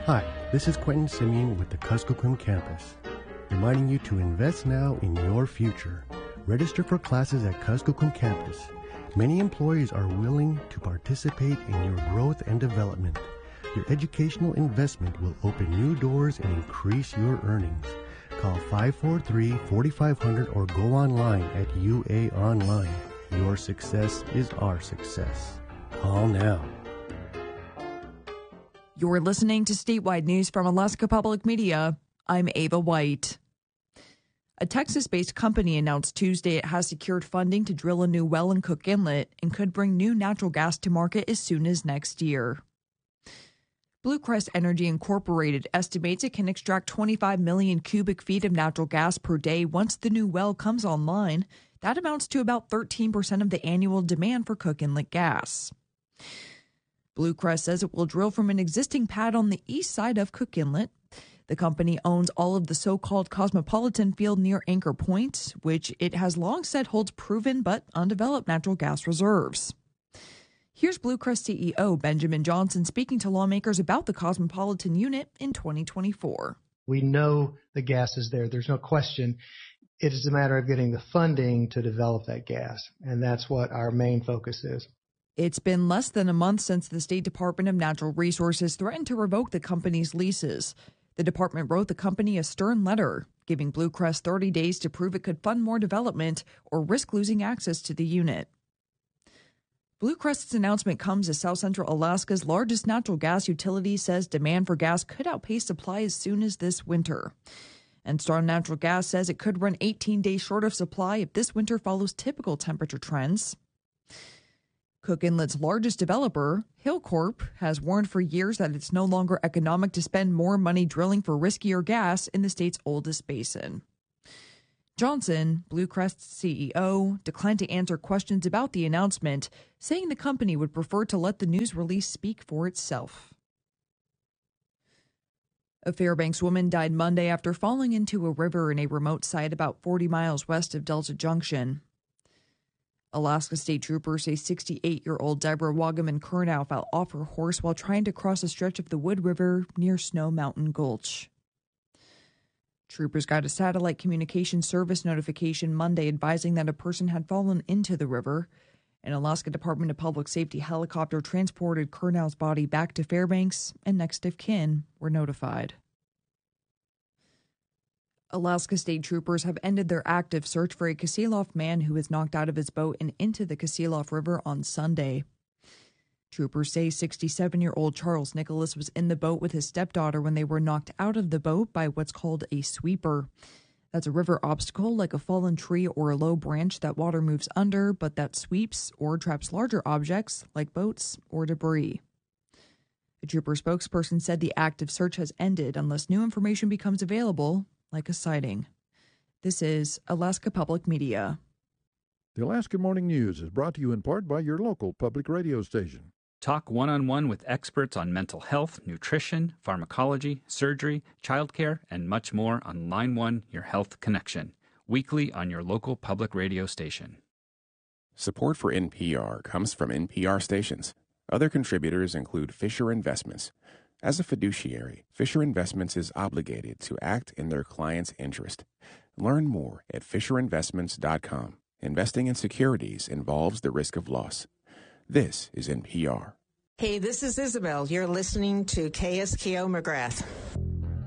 Hi, this is Quentin Simeon with the Kuskokwim campus, reminding you to invest now in your future. Register for classes at Kuskokwim campus. Many employees are willing to participate in your growth and development. Your educational investment will open new doors and increase your earnings. Call 543-4500 or go online at UA Online. Your success is our success. Call now. You're listening to Statewide News from Alaska Public Media. I'm Ava White. A Texas-based company announced Tuesday it has secured funding to drill a new well in Cook Inlet and could bring new natural gas to market as soon as next year. Blue Crest Energy Incorporated estimates it can extract 25 million cubic feet of natural gas per day once the new well comes online. That amounts to about 13% of the annual demand for Cook Inlet gas. Blue Crest says it will drill from an existing pad on the east side of Cook Inlet. The company owns all of the so-called Cosmopolitan field near Anchor Point, which it has long said holds proven but undeveloped natural gas reserves. Here's Blue Crest CEO Benjamin Johnson speaking to lawmakers about the Cosmopolitan unit in 2024. We know the gas is there. There's no question. It is a matter of getting the funding to develop that gas, and that's what our main focus is. It's been less than a month since the State Department of Natural Resources threatened to revoke the company's leases. The department wrote the company a stern letter, giving Blue Crest 30 days to prove it could fund more development or risk losing access to the unit. Blue Crest's announcement comes as South Central Alaska's largest natural gas utility says demand for gas could outpace supply as soon as this winter. And Star Natural Gas says it could run 18 days short of supply if this winter follows typical temperature trends. Cook Inlet's largest developer, Hillcorp, has warned for years that it's no longer economic to spend more money drilling for riskier gas in the state's oldest basin. Johnson, Blue Crest's CEO, declined to answer questions about the announcement, saying the company would prefer to let the news release speak for itself. A Fairbanks woman died Monday after falling into a river in a remote site about 40 miles west of Delta Junction. Alaska State Troopers say 68-year-old Deborah Wagaman-Kurnow fell off her horse while trying to cross a stretch of the Wood River near Snow Mountain Gulch. Troopers got a satellite communication service notification Monday advising that a person had fallen into the river. An Alaska Department of Public Safety helicopter transported Kurnow's body back to Fairbanks, and next of kin were notified. Alaska State Troopers have ended their active search for a Kasilof man who was knocked out of his boat and into the Kasilof River on Sunday. Troopers say 67-year-old Charles Nicholas was in the boat with his stepdaughter when they were knocked out of the boat by what's called a sweeper. That's a river obstacle like a fallen tree or a low branch that water moves under, but that sweeps or traps larger objects like boats or debris. A trooper spokesperson said the active search has ended unless new information becomes available, like a sighting. This is Alaska Public Media. The Alaska Morning News is brought to you in part by your local public radio station. Talk one-on-one with experts on mental health, nutrition, pharmacology, surgery, childcare, and much more on Line 1, Your Health Connection, weekly on your local public radio station. Support for NPR comes from NPR stations. Other contributors include Fisher Investments. As a fiduciary, Fisher Investments is obligated to act in their client's interest. Learn more at FisherInvestments.com. Investing in securities involves the risk of loss. This is NPR. Hey, this is Isabel. You're listening to KSKO McGrath.